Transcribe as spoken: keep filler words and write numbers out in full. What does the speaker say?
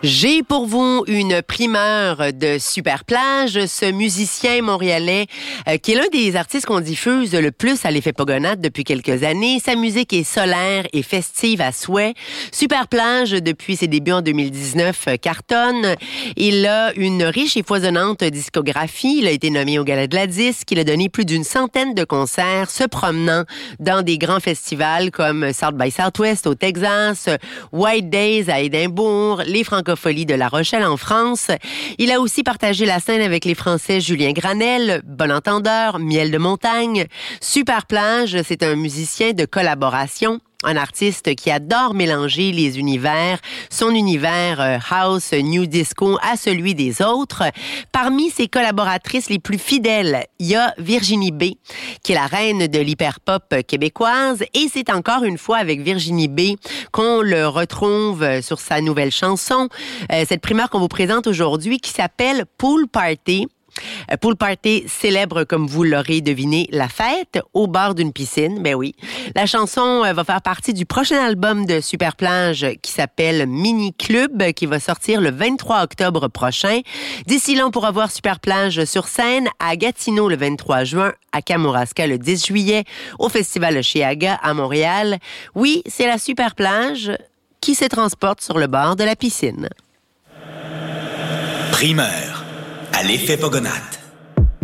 J'ai pour vous une primeur de Super Plage, ce musicien montréalais euh, qui est l'un des artistes qu'on diffuse le plus à l'effet Pogonade depuis quelques années. Sa musique est solaire et festive à souhait. Super Plage, depuis ses débuts en deux mille dix-neuf, cartonne. Il a une riche et foisonnante discographie. Il a été nommé au Gala de la Disque. Il a donné plus d'une centaine de concerts, se promenant dans des grands festivals comme South by Southwest au Texas, White Days à Édimbourg, les Francofolies de La Rochelle en France. Il a aussi partagé la scène avec les Français Julien Granel, Bon Entendeur, Miel de Montagne. Super Plage, c'est un musicien de collaboration. Un artiste qui adore mélanger les univers, son univers euh, house, new disco à celui des autres. Parmi ses collaboratrices les plus fidèles, il y a Virginie B, qui est la reine de l'hyperpop québécoise. Et c'est encore une fois avec Virginie B qu'on le retrouve sur sa nouvelle chanson. Euh, cette primeur qu'on vous présente aujourd'hui qui s'appelle Pool Party. Pool Party célèbre, comme vous l'aurez deviné, la fête au bord d'une piscine. Ben oui. La chanson va faire partie du prochain album de Super Plage qui s'appelle Mini Club, qui va sortir le vingt-trois octobre prochain. D'ici là, on pourra voir Super Plage sur scène à Gatineau le vingt-trois juin, à Kamouraska le dix juillet, au Festival Chiaga à Montréal. Oui, c'est la Super Plage qui se transporte sur le bord de la piscine. Primeur à l'effet Pogonade.